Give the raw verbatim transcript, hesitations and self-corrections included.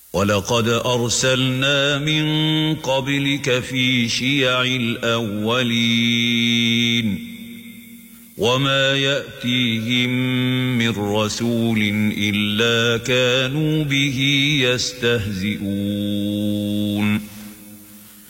وَلَقَدْ أَرْسَلْنَا مِن قَبْلِكَ فِي شِيَعِ الْأَوَّلِينَ وَمَا يَأْتِيهِم مِّن رَّسُولٍ إِلَّا كَانُوا بِهِ يَسْتَهْزِئُونَ